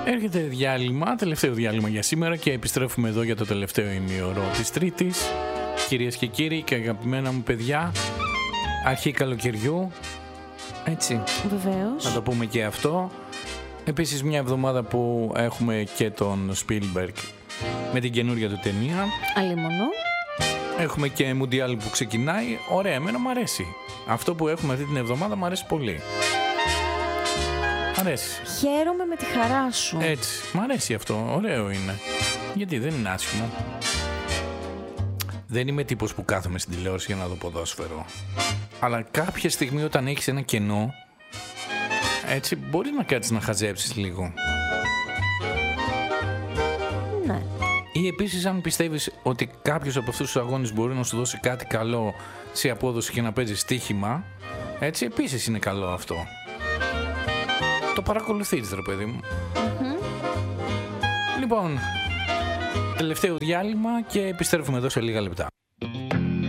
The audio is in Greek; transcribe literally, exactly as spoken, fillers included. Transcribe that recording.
Έρχεται διάλειμμα, τελευταίο διάλειμμα για σήμερα και επιστρέφουμε εδώ για το τελευταίο ημίωρο της Τρίτης. Κυρίες και κύριοι και αγαπημένα μου παιδιά, αρχή καλοκαιριού, έτσι. Βεβαίως. Να το πούμε και αυτό. Επίσης μια εβδομάδα που έχουμε και τον Spielberg με την καινούρια του ταινία. Αλίμονο. Έχουμε και Μουντιάλ που ξεκινάει. Ωραία, εμένα μου αρέσει. Αυτό που έχουμε αυτή την εβδομάδα μου αρέσει πολύ. Μ' αρέσει. Χαίρομαι με τη χαρά σου. Έτσι, μ' αρέσει αυτό, ωραίο είναι. Γιατί δεν είναι άσχημο. Δεν είμαι τύπος που κάθομαι στην τηλεόραση για να δω ποδόσφαιρο. Αλλά κάποια στιγμή όταν έχεις ένα κενό, έτσι μπορεί να κάτσεις να χαζέψεις λίγο. Ναι. Ή επίσης αν πιστεύεις ότι κάποιος από αυτούς τους αγώνες μπορεί να σου δώσει κάτι καλό σε απόδοση και να παίζει στοίχημα, έτσι επίσης είναι καλό αυτό. Το παρακολουθείς ρε παιδί μου. Mm-hmm. Λοιπόν, τελευταίο διάλειμμα και επιστρέφουμε εδώ σε λίγα λεπτά.